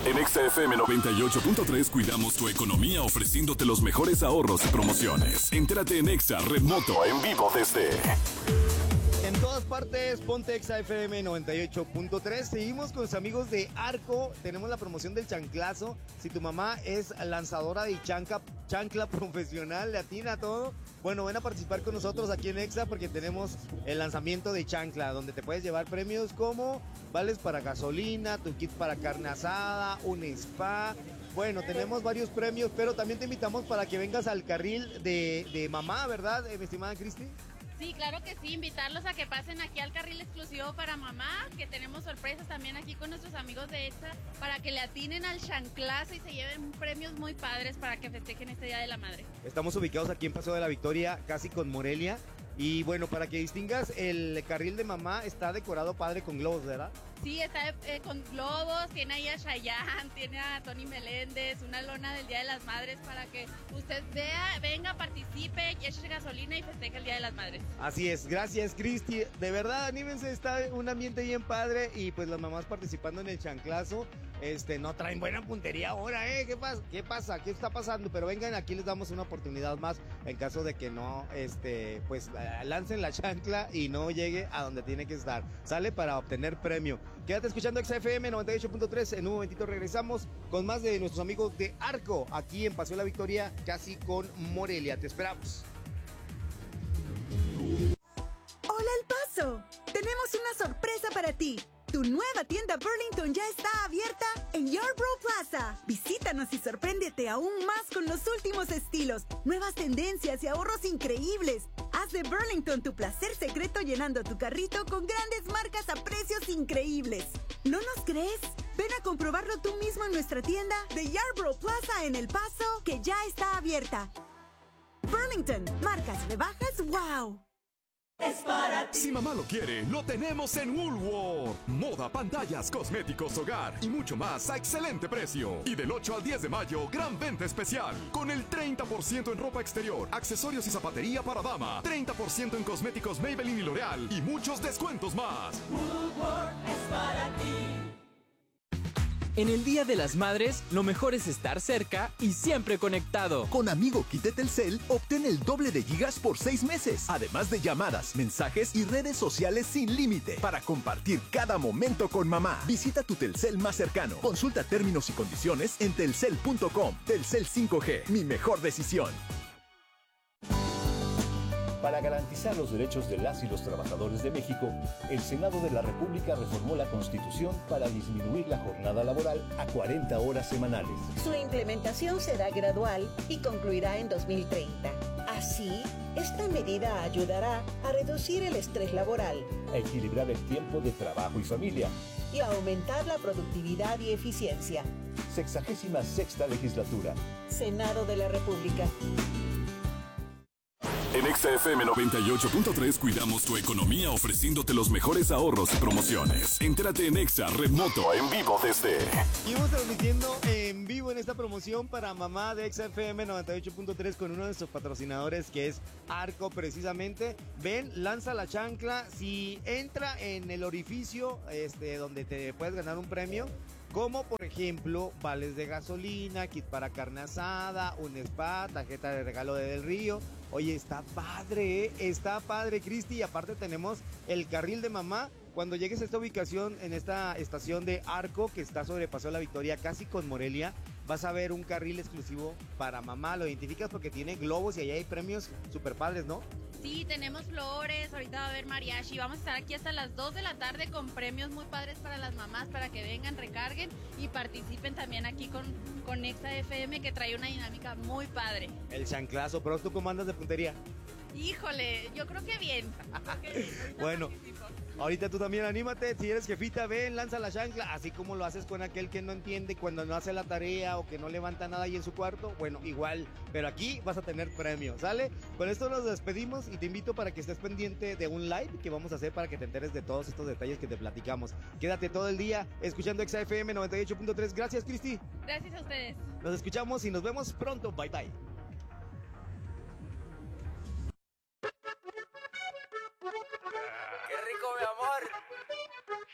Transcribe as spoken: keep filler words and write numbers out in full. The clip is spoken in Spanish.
En Exa F M noventa y ocho punto tres cuidamos tu economía ofreciéndote los mejores ahorros y promociones. Entérate en Exa Remoto en vivo desde... En todas partes, ponte Exa F M noventa y ocho punto tres. Seguimos con los amigos de Arco. Tenemos la promoción del chanclazo. Si tu mamá es lanzadora de chancla, chancla profesional, le atina a todo, bueno, ven a participar con nosotros aquí en Exa porque tenemos el lanzamiento de chancla, donde te puedes llevar premios como vales para gasolina, tu kit para carne asada, un spa. Bueno, tenemos varios premios, pero también te invitamos para que vengas al carril de, de mamá, ¿verdad, eh, mi estimada Cristi? Sí, claro que sí, invitarlos a que pasen aquí al carril exclusivo para mamá, que tenemos sorpresas también aquí con nuestros amigos de Exa, para que le atinen al chanclazo y se lleven premios muy padres para que festejen este Día de la Madre. Estamos ubicados aquí en Paseo de la Victoria, casi con Morelia. Y bueno, para que distingas, el carril de mamá está decorado padre con globos, ¿verdad? Sí, está eh, con globos, tiene ahí a Chayanne, tiene a Tony Meléndez, una lona del Día de las Madres para que usted vea, venga, participe, y eche gasolina y festeje el Día de las Madres. Así es, gracias Cristi, de verdad anímense, está un ambiente bien padre y pues las mamás participando en el chanclazo. Este, no traen buena puntería ahora, ¿eh? ¿Qué pasa? ¿Qué pasa? ¿Qué está pasando? Pero vengan, aquí les damos una oportunidad más en caso de que no, este, pues lancen la chancla y no llegue a donde tiene que estar. Sale para obtener premio. Quédate escuchando Exa F M noventa y ocho punto tres. En un momentito regresamos con más de nuestros amigos de Arco, aquí en Paseo de la Victoria, casi con Morelia. Te esperamos. Hola El Paso, tenemos una sorpresa para ti. Tu nueva tienda Burlington ya está abierta en Yarborough Plaza. Visítanos y sorpréndete aún más con los últimos estilos, nuevas tendencias y ahorros increíbles. Haz de Burlington tu placer secreto llenando tu carrito con grandes marcas a precios increíbles. ¿No nos crees? Ven a comprobarlo tú mismo en nuestra tienda de Yarborough Plaza en El Paso, que ya está abierta. Burlington, marcas rebajas, wow. Es para ti. Si mamá lo quiere, lo tenemos en Woolworth. Moda, pantallas, cosméticos, hogar y mucho más a excelente precio. Y del ocho al diez de mayo, gran venta especial. Con el treinta por ciento en ropa exterior, accesorios y zapatería para dama. treinta por ciento en cosméticos Maybelline y L'Oreal. Y muchos descuentos más. Woolworth es para ti. En el Día de las Madres, lo mejor es estar cerca y siempre conectado. Con Amigo Kit de Telcel, obtén el doble de gigas por seis meses, además de llamadas, mensajes y redes sociales sin límite, para compartir cada momento con mamá. Visita tu Telcel más cercano. Consulta términos y condiciones en telcel punto com. Telcel cinco G, mi mejor decisión. Para garantizar los derechos de las y los trabajadores de México, el Senado de la República reformó la Constitución para disminuir la jornada laboral a cuarenta horas semanales. Su implementación será gradual y concluirá en dos mil treinta. Así, esta medida ayudará a reducir el estrés laboral, a equilibrar el tiempo de trabajo y familia y a aumentar la productividad y eficiencia. Sexagésima sexta legislatura. Senado de la República. En Exa F M noventa y ocho punto tres cuidamos tu economía ofreciéndote los mejores ahorros y promociones. Entérate en Exa Remoto en vivo desde... Y vamos transmitiendo en vivo en esta promoción para mamá de Exa F M noventa y ocho punto tres con uno de nuestros patrocinadores que es Arco precisamente. Ven, lanza la chancla, si entra en el orificio este, donde te puedes ganar un premio, como por ejemplo vales de gasolina, kit para carne asada, un spa, tarjeta de regalo de Del Río. Oye, está padre, ¿eh? Está padre, Cristi, y aparte tenemos el carril de mamá. Cuando llegues a esta ubicación, en esta estación de Arco, que está sobre Paseo de la Victoria, casi con Morelia, vas a ver un carril exclusivo para mamá. Lo identificas porque tiene globos y allá hay premios súper padres, ¿no? Sí, tenemos flores, ahorita va a haber mariachi, vamos a estar aquí hasta las dos de la tarde con premios muy padres para las mamás, para que vengan, recarguen y participen también aquí con, con Exa F M, que trae una dinámica muy padre. El chanclazo, pero ¿tú cómo andas de puntería? Híjole, yo creo que bien. Creo que bien. Bueno, ahorita tú también anímate, si eres jefita, ven, lanza la chancla, así como lo haces con aquel que no entiende cuando no hace la tarea o que no levanta nada ahí en su cuarto, bueno, igual, pero aquí vas a tener premio, ¿sale? Con esto nos despedimos y te invito para que estés pendiente de un live que vamos a hacer para que te enteres de todos estos detalles que te platicamos. Quédate todo el día escuchando Exa F M noventa y ocho punto tres. Gracias, Cristi. Gracias a ustedes. Nos escuchamos y nos vemos pronto. Bye, bye.